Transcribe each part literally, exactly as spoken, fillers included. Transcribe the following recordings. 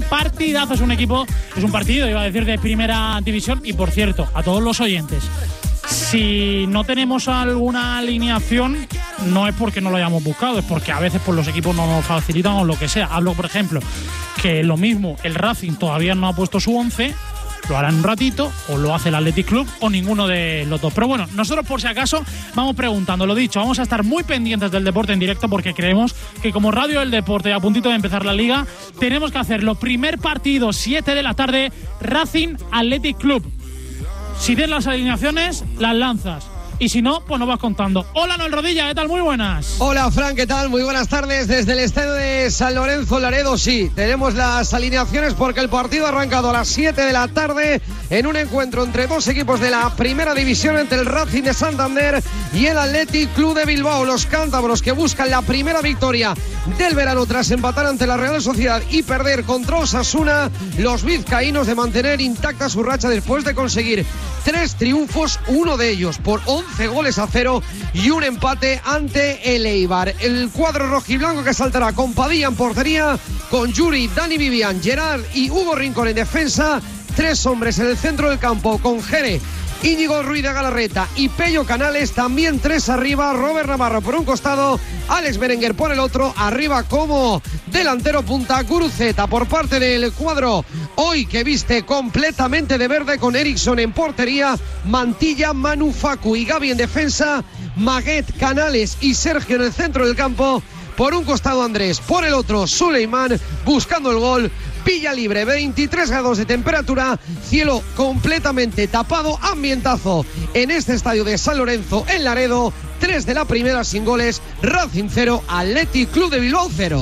partidazo. Es un equipo, es un partido, iba a decir, de primera división. Y por cierto, a todos los oyentes, si no tenemos alguna alineación, no es porque no lo hayamos buscado, es porque a veces pues, los equipos no nos facilitan o lo que sea. Hablo, por ejemplo, que lo mismo, el Racing todavía no ha puesto su once, lo hará en un ratito, o lo hace el Athletic Club, o ninguno de los dos. Pero bueno, nosotros por si acaso vamos preguntando. Lo dicho, vamos a estar muy pendientes del deporte en directo porque creemos que como Radio del Deporte, a puntito de empezar la liga, tenemos que hacerlo. Primer partido, siete de la tarde, Racing Athletic Club. Si tienes las alineaciones, las lanzas. Y si no, pues nos vas contando. Hola, Noel Rodilla, ¿qué tal? Muy buenas. Hola, Fran, ¿qué tal? Muy buenas tardes desde el estadio de San Lorenzo Laredo. Sí, tenemos las alineaciones porque el partido ha arrancado a las siete de la tarde en un encuentro entre dos equipos de la primera división, entre el Racing de Santander y el Athletic Club de Bilbao. Los cántabros que buscan la primera victoria del verano tras empatar ante la Real Sociedad y perder contra Osasuna. Los vizcaínos de mantener intacta su racha después de conseguir tres triunfos, uno de ellos por once goles a cero y un empate ante el Eibar. El cuadro rojiblanco que saltará con Padilla en portería, con Yuri, Dani Vivian, Gerard y Hugo Rincón en defensa. Tres hombres en el centro del campo con Jere, Íñigo Ruiz de Galarreta y Pello Canales. También tres arriba, Robert Navarro por un costado, Alex Berenguer por el otro. Arriba como delantero punta Guruceta por parte del cuadro hoy que viste completamente de verde, con Eriksson en portería, Mantilla, Manu, Facu y Gaby en defensa, Maguet, Canales y Sergio en el centro del campo. Por un costado Andrés, por el otro Suleiman buscando el gol. Villa libre, veintitrés grados de temperatura, cielo completamente tapado, ambientazo en este estadio de San Lorenzo en Laredo. Tres de la primera sin goles, Racing cero, Athletic Club de Bilbao cero.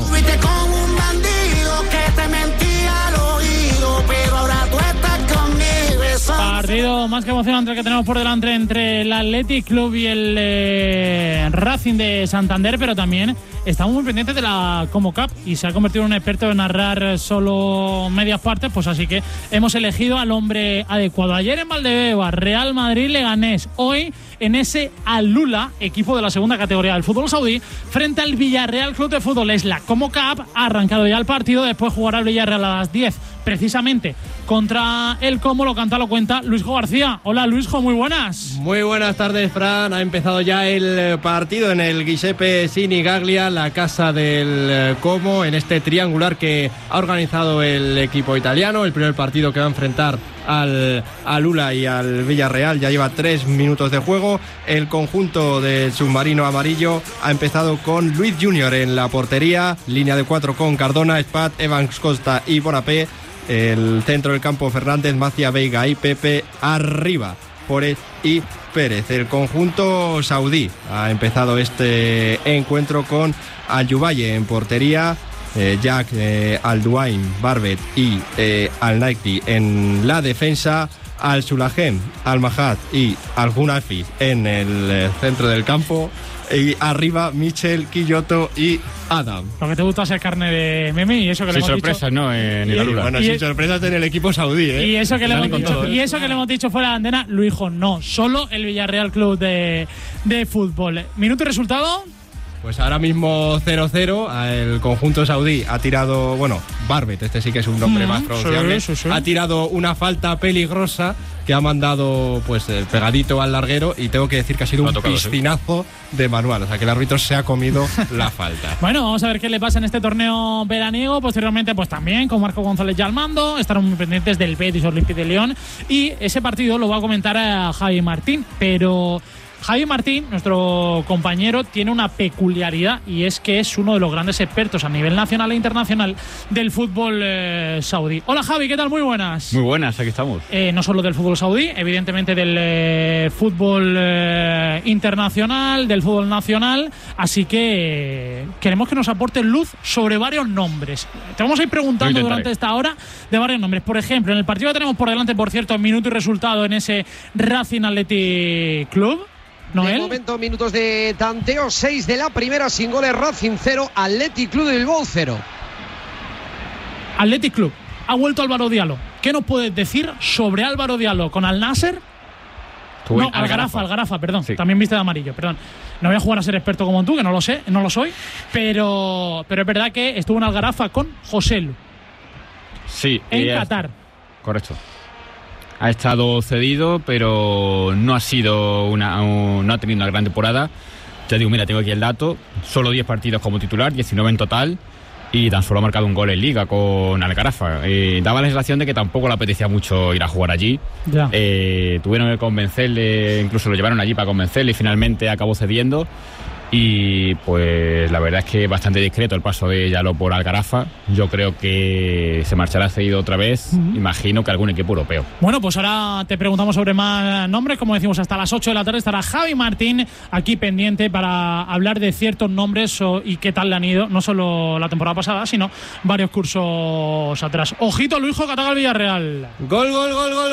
Partido más que emocionante que tenemos por delante entre el Athletic Club y el eh, Racing de Santander, pero también estamos muy pendientes de la Como Cup y se ha convertido en un experto en narrar solo medias partes, pues así que hemos elegido al hombre adecuado. Ayer en Valdebeba, Real Madrid Leganés, hoy en ese Al-Lula, equipo de la segunda categoría del fútbol saudí, frente al Villarreal Club de Fútbol. Es la Como Cup, ha arrancado ya el partido, después jugará el Villarreal a las diez, precisamente contra el Como. Lo canta, lo cuenta Luisjo García. Hola, Luisjo, muy buenas. Muy buenas tardes, Fran. Ha empezado ya el partido en el Giuseppe Sinigaglia, la casa del Como, en este triangular que ha organizado el equipo italiano. El primer partido que va a enfrentar al Al-Lula y al Villarreal ya lleva tres minutos de juego. El conjunto del submarino amarillo ha empezado con Luis Junior en la portería, línea de cuatro con Cardona, Spat, Evans Costa y Bonapé. El centro del campo, Fernández, Macia, Veiga y Pepe. Arriba, Pérez y Pérez. El conjunto saudí ha empezado este encuentro con Al-Yubaye en portería, eh, Jack, eh, Al-Duain, Barbet y eh, Al-Naikti en la defensa, Al-Sulajem, Al-Mahad y Al-Hunafi en el eh, centro del campo. Y arriba, Michel, Quilloto y Adam. Lo que te gusta hacer carne de meme y eso que le sin hemos sorpresas, dicho, ¿no? En el Al-Lula. Bueno, sin es... sorpresas en el equipo saudí, ¿eh? Y eso que, le hemos, dicho, todo, ¿eh? y eso que le hemos dicho fuera de antena, Luisjo, no, solo el Villarreal Club de, de Fútbol. ¿Minuto y resultado? Pues ahora mismo cero cero, el conjunto saudí ha tirado, bueno, Barbet, este sí que es un nombre mm, más pronunciable, sí, sí, sí. Ha tirado una falta peligrosa que ha mandado pues pegadito al larguero, y tengo que decir que ha sido un tocado, piscinazo sí. de manual, o sea que el árbitro se ha comido la falta. Bueno, vamos a ver qué le pasa en este torneo veraniego. Posteriormente pues también con Marco González ya al mando, estarán muy pendientes del Betis Olympique de Lyon, y ese partido lo va a comentar a Javi Martín, pero Javi Martín, nuestro compañero, tiene una peculiaridad, y es que es uno de los grandes expertos a nivel nacional e internacional del fútbol eh, saudí. Hola Javi, ¿qué tal? Muy buenas. Muy buenas, aquí estamos. Eh, no solo del fútbol saudí, evidentemente del eh, fútbol eh, internacional, del fútbol nacional, así que eh, queremos que nos aporte luz sobre varios nombres. Te vamos a ir preguntando durante esta hora de varios nombres. Por ejemplo, en el partido que tenemos por delante, por cierto, minuto y resultado en ese Racing Athletic Club. Noel. De momento, minutos de tanteo, seis de la primera sin goles, Racing cero, Athletic Club de Bilbao cero. Athletic Club, ha vuelto Álvaro Diallo. ¿Qué nos puedes decir sobre Álvaro Diallo con Al Nasser? Tú no, Algarafa, Algarafa, perdón. Sí. También viste de amarillo, perdón. No voy a jugar a ser experto como tú, que no lo sé, no lo soy, pero, pero es verdad que estuvo en Algarafa con Joselu. Sí. en Qatar. Correcto. Ha estado cedido, pero no ha sido una, un, no ha tenido una gran temporada. Te digo, mira, tengo aquí el dato. Solo diez partidos como titular, diecinueve en total. Y tan solo ha marcado un gol en Liga con Alcarafa. Eh, daba la sensación de que tampoco le apetecía mucho ir a jugar allí. Ya. Eh, tuvieron que convencerle, incluso lo llevaron allí para convencerle y finalmente acabó cediendo. Y pues la verdad es que bastante discreto el paso de Yalo por Alcarafa. Yo creo que se marchará cedido otra vez. Uh-huh. Imagino que algún equipo europeo. Bueno, pues ahora te preguntamos sobre más nombres. Como decimos, hasta las ocho de la tarde estará Javi Martín aquí pendiente para hablar de ciertos nombres o, y qué tal le han ido, no solo la temporada pasada, sino varios cursos atrás. Ojito, Luisjo, que ataca el Villarreal. Gol, gol, gol, gol,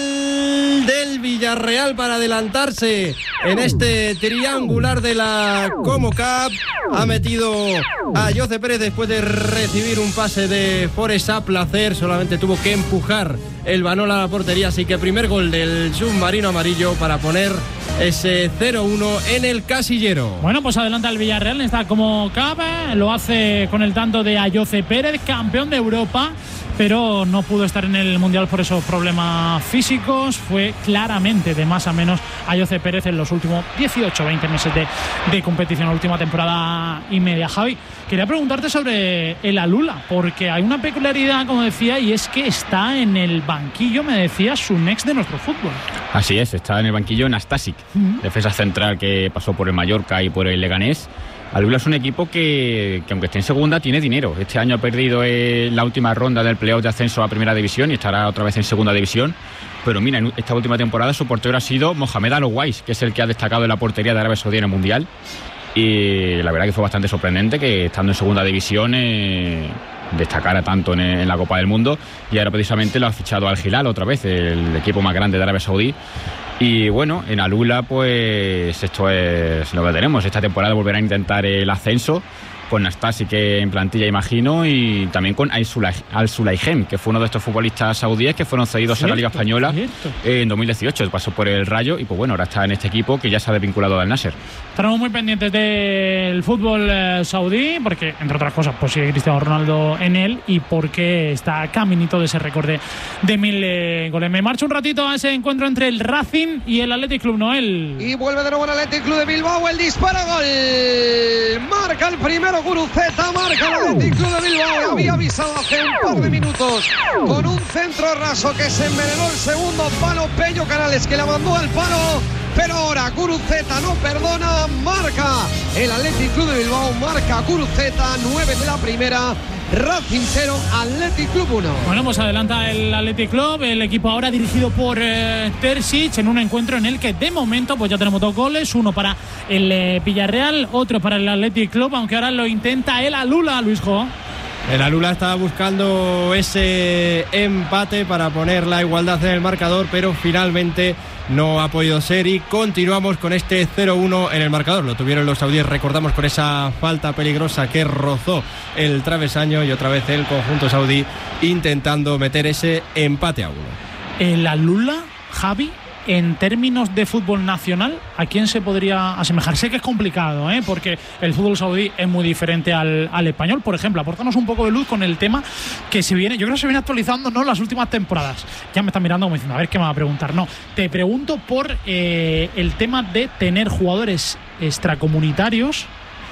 gol del Villarreal para adelantarse en este triangular de la Como Cup. Ha metido a Jose Pérez después de recibir un pase de Forest a placer. Solamente tuvo que empujar el balón a la portería. Así que primer gol del submarino amarillo para poner ese cero uno en el casillero. Bueno, pues adelanta el Villarreal en esta Como Cup. Lo hace con el tanto de Jose Pérez, campeón de Europa, pero no pudo estar en el Mundial por esos problemas físicos. Fue claramente de más a menos a Jose Pérez en los últimos dieciocho veinte meses de, de competición, la última temporada y media. Javi, quería preguntarte sobre el Alula, porque hay una peculiaridad, como decía, y es que está en el banquillo, me decías, un ex de nuestro fútbol. Así es, está en el banquillo Nastasic, uh-huh. defensa central que pasó por el Mallorca y por el Leganés. Alula es un equipo que, que aunque esté en segunda, tiene dinero. Este año ha perdido eh, la última ronda del playoff de ascenso a primera división y estará otra vez en segunda división. Pero mira, en esta última temporada su portero ha sido Mohamed Al-Owais, que es el que ha destacado en la portería de Arabia Saudí en el Mundial. Y la verdad que fue bastante sorprendente que estando en segunda división eh, destacara tanto en, en la Copa del Mundo. Y ahora precisamente lo ha fichado Al Hilal otra vez, el equipo más grande de Arabia Saudí. Y bueno, en Alula pues esto es lo que tenemos. Esta temporada volverá a intentar el ascenso con Nastasi, que en plantilla imagino, y también con Al-Sulayhem, que fue uno de estos futbolistas saudíes que fueron cedidos cierto, a la Liga Española cierto. en dos mil dieciocho. Pasó por el Rayo y pues bueno, ahora está en este equipo que ya se ha desvinculado al Nasser. Estaremos muy pendientes del fútbol eh, saudí, porque entre otras cosas pues sigue Cristiano Ronaldo en él y porque está caminito de ese récord de, de mil eh, goles. Me marcho un ratito a ese encuentro entre el Racing y el Athletic Club, Noel. Y vuelve de nuevo el Athletic Club de Bilbao, el disparo, gol. Marca el primero Guruceta, marca el Athletic Club de Bilbao. Había avisado hace un par de minutos con un centro raso que se envenenó el segundo palo. Pello Canales, que la mandó al palo, pero ahora Guruceta no perdona. Marca el Athletic Club de Bilbao, marca Guruceta, nueve de la primera. Racing cero, Athletic Club uno. Bueno, pues adelanta el Athletic Club, el equipo ahora dirigido por eh, Terzic, en un encuentro en el que de momento pues ya tenemos dos goles, uno para el eh, Villarreal, otro para el Athletic Club, aunque ahora lo intenta el Alula, Luisjo. El Alula estaba buscando ese empate para poner la igualdad en el marcador, pero finalmente no ha podido ser y continuamos con este cero uno en el marcador. Lo tuvieron los saudíes, recordamos, con esa falta peligrosa que rozó el travesaño, y otra vez el conjunto saudí intentando meter ese empate a uno. El Alula, Javi, en términos de fútbol nacional, ¿a quién se podría asemejar? Sé que es complicado, ¿eh? Porque el fútbol saudí es muy diferente al, al español. Por ejemplo, apórtanos un poco de luz con el tema que se viene, yo creo que se viene actualizando, ¿no?, las últimas temporadas. Ya me están mirando como diciendo, a ver qué me va a preguntar. No, te pregunto por eh, el tema de tener jugadores extracomunitarios,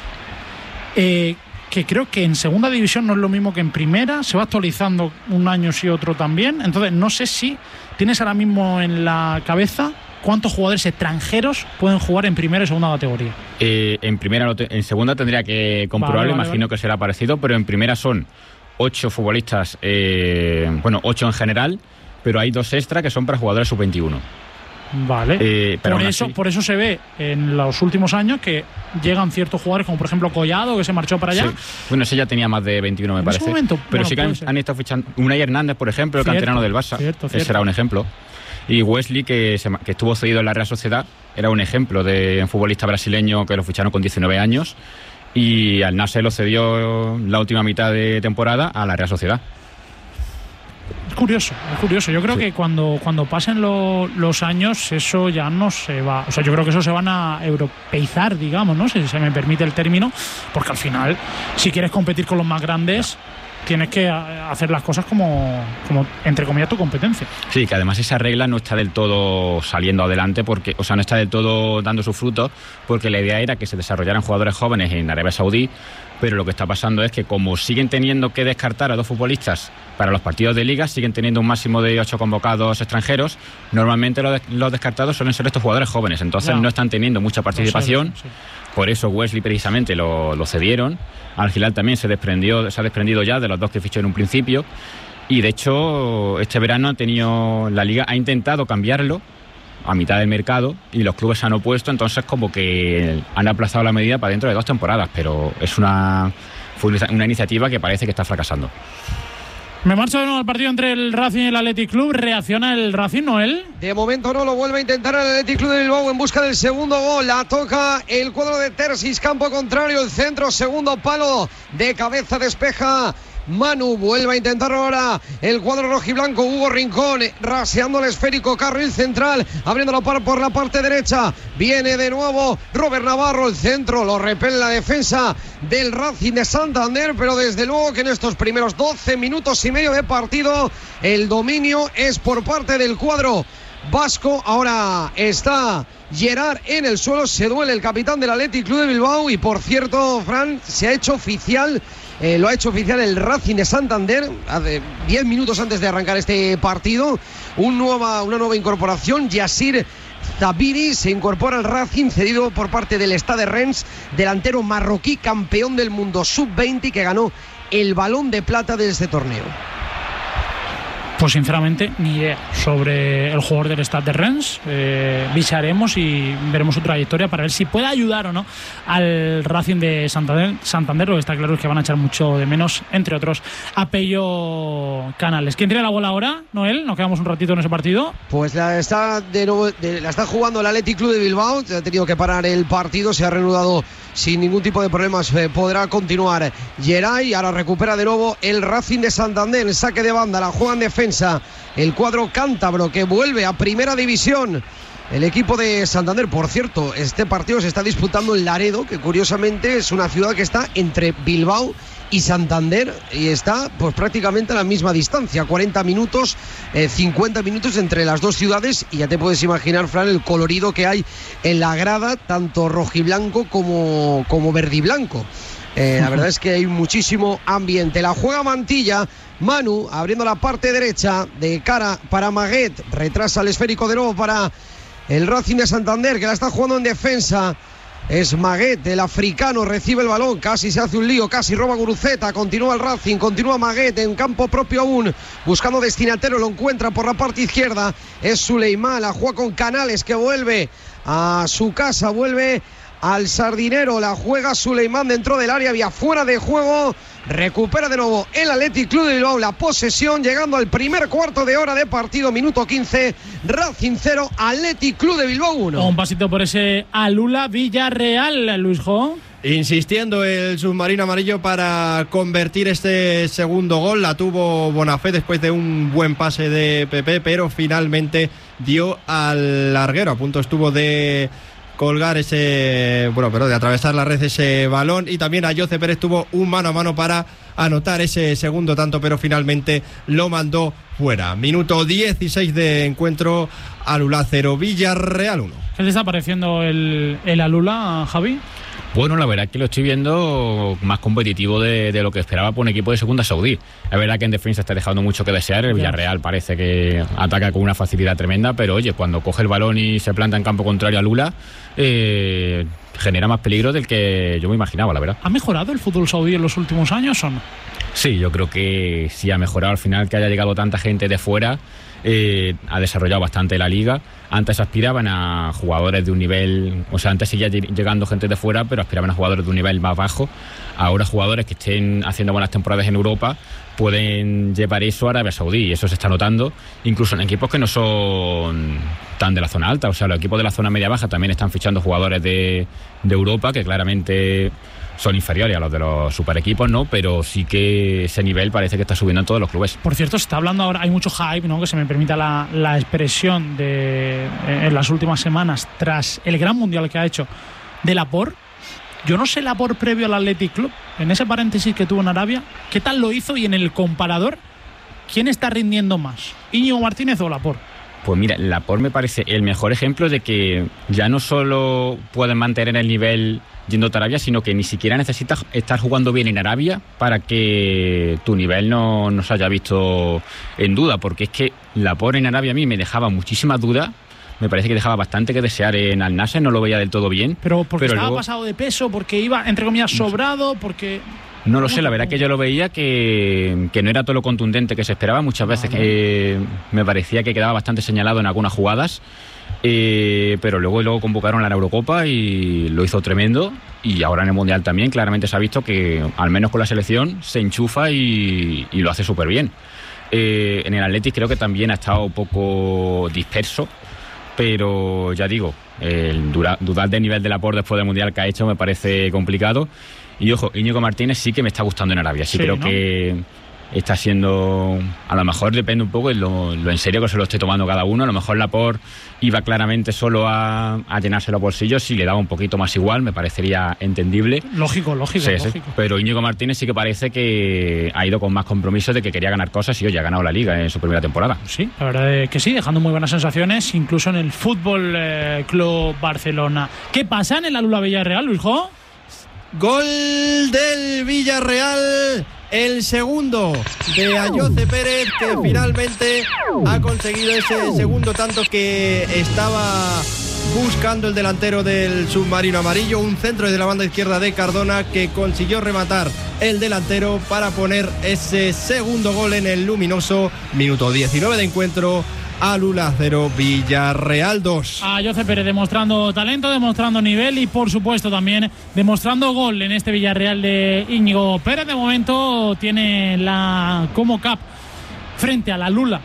eh, que creo que en segunda división no es lo mismo que en primera, se va actualizando un año sí otro también. Entonces no sé si tienes ahora mismo en la cabeza cuántos jugadores extranjeros pueden jugar en primera y segunda categoría. Eh, en primera, en segunda tendría que comprobarlo, vale, vale, imagino vale. que será parecido, pero en primera son ocho futbolistas, eh, bueno, ocho en general, pero hay dos extra que son para jugadores sub veintiuno. Vale, eh, pero por eso así, por eso se ve en los últimos años que llegan ciertos jugadores como por ejemplo Collado, que se marchó para allá. Sí. Bueno, ese ya tenía más de veintiuno, me en parece. Momento, pero bueno, sí que han, han estado fichando. Unai Hernández, por ejemplo, el cierto, canterano del Barça. Cierto, cierto. Ese era un ejemplo. Y Wesley, que, se, que estuvo cedido en la Real Sociedad, era un ejemplo de un futbolista brasileño que lo ficharon con diecinueve años. Y al Nasser lo cedió la última mitad de temporada a la Real Sociedad. Es curioso, es curioso. Yo creo sí. que cuando, cuando pasen lo, los años, eso ya no se va. O sea, yo creo que eso se van a europeizar, digamos, ¿no? Si se me permite el término, porque al final, si quieres competir con los más grandes, tienes que hacer las cosas como, como entre comillas, tu competencia. Sí, que además esa regla no está del todo saliendo adelante, porque, o sea, no está del todo dando sus frutos, porque la idea era que se desarrollaran jugadores jóvenes en Arabia Saudí, pero lo que está pasando es que como siguen teniendo que descartar a dos futbolistas para los partidos de liga, siguen teniendo un máximo de ocho convocados extranjeros, normalmente los, de, los descartados suelen ser estos jugadores jóvenes, entonces no, no están teniendo mucha participación, sí. Por eso Wesley precisamente lo, lo cedieron. Al Hilal también se desprendió, se ha desprendido ya de los dos que fichó en un principio, y de hecho este verano ha tenido, la liga ha intentado cambiarlo a mitad del mercado y los clubes se han opuesto, entonces como que han aplazado la medida para dentro de dos temporadas, pero es una, fue una iniciativa que parece que está fracasando. Me marcho de nuevo al partido entre el Racing y el Athletic Club. ¿Reacciona el Racing, Noel? De momento no, lo vuelve a intentar el Athletic Club de Bilbao en busca del segundo gol. La toca el cuadro de Tersis, campo contrario, el centro, segundo palo, de cabeza despeja Manu. Vuelve a intentar ahora el cuadro rojiblanco. Hugo Rincón raseando el esférico, carril central, abriéndolo por la parte derecha. Viene de nuevo Robert Navarro, el centro lo repele la defensa del Racing de Santander, pero desde luego que en estos primeros doce minutos y medio de partido el dominio es por parte del cuadro vasco. Ahora está Gerard en el suelo, se duele el capitán del Athletic Club de Bilbao. Y por cierto, Fran, se ha hecho oficial, eh, lo ha hecho oficial el Racing de Santander hace diez minutos antes de arrancar este partido, un nueva, una nueva incorporación. Yassir Zabiri se incorpora al Racing, cedido por parte del Stade Rennes, delantero marroquí, campeón del mundo sub veinte, que ganó el Balón de Plata de este torneo. Pues sinceramente ni idea sobre el jugador del Stade de Rennes. Eh, Visaremos y veremos su trayectoria para ver si puede ayudar o no al Racing de Santander. Santander, lo que está claro es que van a echar mucho de menos, entre otros, a Pello Canales. ¿Quién tiene la bola ahora, Noel? Nos quedamos un ratito en ese partido. Pues la está de nuevo, de, la está jugando el Athletic Club de Bilbao. Ha tenido que parar el partido, se ha reanudado sin ningún tipo de problemas. Eh, podrá continuar Geray. Ahora recupera de nuevo el Racing de Santander, el saque de banda, la juega en defensa el cuadro cántabro, que vuelve a primera división. El equipo de Santander, por cierto, este partido se está disputando en Laredo, que curiosamente es una ciudad que está entre Bilbao y Santander, y está pues prácticamente a la misma distancia, cuarenta minutos, eh, cincuenta minutos entre las dos ciudades. Y ya te puedes imaginar, Fran, el colorido que hay en la grada, tanto rojiblanco como, como verdiblanco. Eh, la verdad es que hay muchísimo ambiente. La juega Mantilla, Manu abriendo la parte derecha de cara para Maguet, retrasa el esférico de nuevo para el Racing de Santander, que la está jugando en defensa. Es Maguet, el africano, recibe el balón, casi se hace un lío, casi roba Guruceta, continúa el Racing, continúa Maguet en campo propio aún, buscando destinatario, lo encuentra por la parte izquierda, es Suleimán, la juega con Canales, que vuelve a su casa, vuelve al Sardinero, la juega Suleimán dentro del área, vía fuera de juego, recupera de nuevo el Athletic Club de Bilbao la posesión, llegando al primer cuarto de hora de partido, minuto quince, Racing cero, Athletic Club de Bilbao uno. Un pasito por ese Alula Villarreal, Luis Jo. Insistiendo el submarino amarillo para convertir este segundo gol. La tuvo Bonafé después de un buen pase de Pepe, pero finalmente dio al larguero. A punto estuvo de colgar ese, bueno, pero de atravesar la red ese balón, y también a Jose Pérez tuvo un mano a mano para anotar ese segundo tanto, pero finalmente lo mandó fuera. Minuto dieciséis de encuentro, Alula cero, Villarreal uno. ¿Qué le está pareciendo el, el Alula, Javi? Bueno, la verdad es que lo estoy viendo más competitivo de, de lo que esperaba por un equipo de segunda saudí. La verdad que en defensa está dejando mucho que desear. El Villarreal parece que ataca con una facilidad tremenda, pero oye, cuando coge el balón y se planta en campo contrario a Lula, eh, genera más peligro del que yo me imaginaba, la verdad. ¿Ha mejorado el fútbol saudí en los últimos años o no? Sí, yo creo que sí ha mejorado. Al final, que haya llegado tanta gente de fuera, eh, ha desarrollado bastante la liga. Antes aspiraban a jugadores de un nivel, o sea, antes seguía llegando gente de fuera, pero aspiraban a jugadores de un nivel más bajo. Ahora jugadores que estén haciendo buenas temporadas en Europa pueden llevar eso a Arabia Saudí, y eso se está notando incluso en equipos que no son tan de la zona alta. O sea, los equipos de la zona media-baja también están fichando jugadores de, de Europa, que claramente son inferiores a los de los super equipos, ¿no? Pero sí que ese nivel parece que está subiendo en todos los clubes. Por cierto, se está hablando ahora, hay mucho hype, ¿no?, que se me permita la, la expresión, de en las últimas semanas, tras el gran mundial que ha hecho de Laporte, Yo no sé Laporte previo al Athletic Club, en ese paréntesis que tuvo en Arabia, ¿qué tal lo hizo? Y en el comparador, ¿quién está rindiendo más? ¿Íñigo Martínez o Laporte? Pues mira, Laporte me parece el mejor ejemplo de que ya no solo pueden mantener el nivel yendo a Arabia, sino que ni siquiera necesitas estar jugando bien en Arabia para que tu nivel no, no se haya visto en duda, porque es que Laporte en Arabia a mí me dejaba muchísimas dudas. Me parece que dejaba bastante que desear en Al Nassr, no lo veía del todo bien. Pero porque pero estaba luego, pasado de peso, porque iba, entre comillas, sobrado, porque... No lo sé, la verdad que yo lo veía que, que no era todo lo contundente que se esperaba. Muchas veces eh, me parecía que quedaba bastante señalado en algunas jugadas, eh, pero luego, luego convocaron a la Eurocopa y lo hizo tremendo. Y ahora en el Mundial también claramente se ha visto que, al menos con la selección, se enchufa y, y lo hace súper bien. Eh, en el Athletic creo que también ha estado un poco disperso, pero ya digo, el dura, dudar del nivel de Laporte después del Mundial que ha hecho me parece complicado. Y ojo, Íñigo Martínez sí que me está gustando en Arabia. Sí, sí creo ¿no? que está siendo... A lo mejor depende un poco de lo, lo en serio que se lo esté tomando cada uno. A lo mejor Laporte iba claramente solo a, a llenarse los bolsillos. Si le daba un poquito más igual, me parecería entendible. Lógico, lógico, sí, lógico. Sí. Pero Íñigo Martínez sí que parece que ha ido con más compromiso de que quería ganar cosas y hoy ha ganado la Liga en su primera temporada. Sí, la verdad es que sí, dejando muy buenas sensaciones, incluso en el Fútbol eh, Club Barcelona. ¿Qué pasa en el Alula Villarreal, Luisjo? Gol del Villarreal, el segundo de Ayoce Pérez, que finalmente ha conseguido ese segundo tanto que estaba buscando el delantero del submarino amarillo. Un centro desde la banda izquierda de Cardona que consiguió rematar el delantero para poner ese segundo gol en el luminoso minuto diecinueve de encuentro. Alula cero, Villarreal dos. A Ayoce Pérez demostrando talento, demostrando nivel y por supuesto también demostrando gol en este Villarreal de Íñigo Pérez. De momento tiene la Como Cup frente a la Alula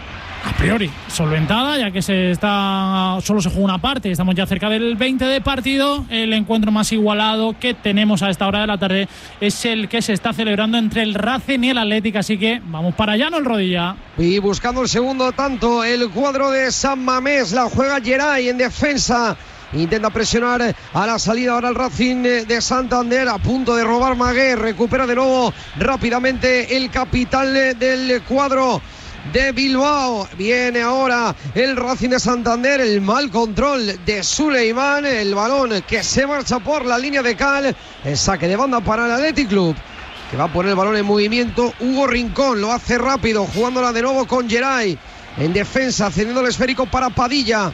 a priori solventada, ya que se está solo se juega una parte, estamos ya cerca del veinte de partido. El encuentro más igualado que tenemos a esta hora de la tarde es el que se está celebrando entre el Racing y el Athletic, así que vamos para allá, no el Rodilla. Y buscando el segundo tanto, el cuadro de San Mamés, la juega Geray en defensa. Intenta presionar a la salida ahora el Racing de Santander, a punto de robar Magué, recupera de nuevo rápidamente el capitán del cuadro de Bilbao. Viene ahora el Racing de Santander, el mal control de Suleimán, el balón que se marcha por la línea de cal, el saque de banda para el Athletic Club, que va a poner el balón en movimiento. Hugo Rincón lo hace rápido, jugándola de nuevo con Geray en defensa, cediendo el esférico para Padilla.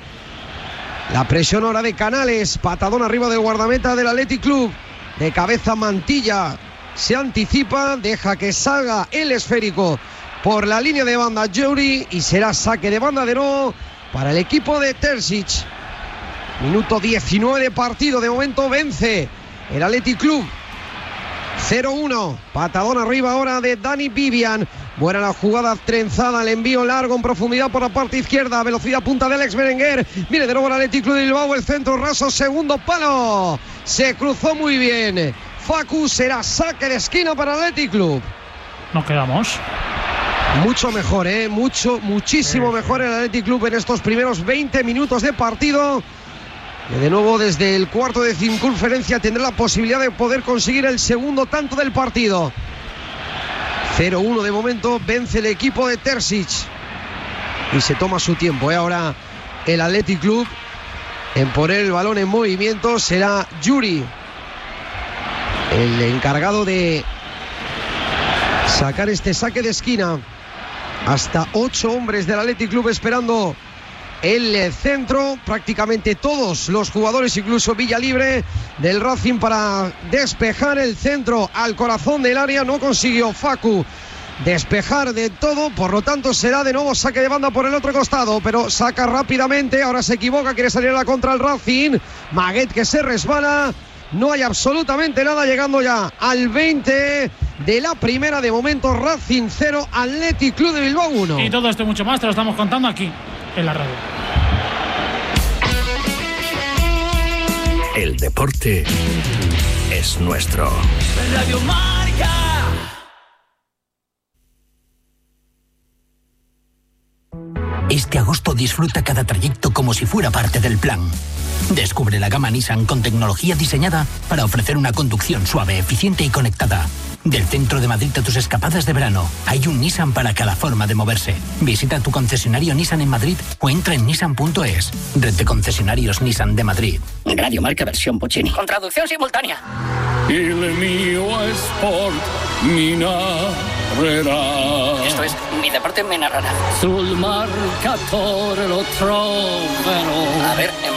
La presión ahora de Canales, patadón arriba del guardameta del Athletic Club, de cabeza Mantilla, se anticipa, deja que salga el esférico por la línea de banda Yuri y será saque de banda de nuevo para el equipo de Terzic. Minuto diecinueve de partido, de momento vence el Athletic Club cero uno, patadón arriba ahora de Dani Vivian. Buena la jugada trenzada, el envío largo en profundidad por la parte izquierda, velocidad punta de Alex Berenguer. Viene de nuevo el Athletic Club de Bilbao, el centro raso, segundo palo, se cruzó muy bien Facu, será saque de esquina para el Athletic Club. Nos quedamos mucho mejor, ¿eh? Mucho, muchísimo mejor el Athletic Club en estos primeros veinte minutos de partido. Y de nuevo desde el cuarto de circunferencia tendrá la posibilidad de poder conseguir el segundo tanto del partido. cero uno de momento, vence el equipo de Terzic y se toma su tiempo, ¿eh? Ahora el Athletic Club en poner el balón en movimiento será Yuri el encargado de sacar este saque de esquina. Hasta ocho hombres del Athletic Club esperando el centro, prácticamente todos los jugadores, incluso Villalibre del Racing, para despejar el centro al corazón del área. No consiguió Facu despejar de todo, por lo tanto será de nuevo saque de banda por el otro costado, pero saca rápidamente, ahora se equivoca, quiere salir a la contra el Racing. Maguet que se resbala. No hay absolutamente nada, llegando ya al veinte de la primera. De momento Racing cero, Athletic Club de Bilbao uno. Y todo esto y mucho más te lo estamos contando aquí en la radio. El deporte es nuestro. Radio Marca. Este agosto disfruta cada trayecto como si fuera parte del plan. Descubre la gama Nissan con tecnología diseñada para ofrecer una conducción suave, eficiente y conectada. Del centro de Madrid a tus escapadas de verano, hay un Nissan para cada forma de moverse. Visita tu concesionario Nissan en Madrid o entra en nissan punto es. Red de concesionarios Nissan de Madrid. Radio Marca versión Puccini. Con traducción simultánea. Il mio sport mi narrerà. Esto es, mi deporte me narrará. Sul marcatore lo troverò. A ver, en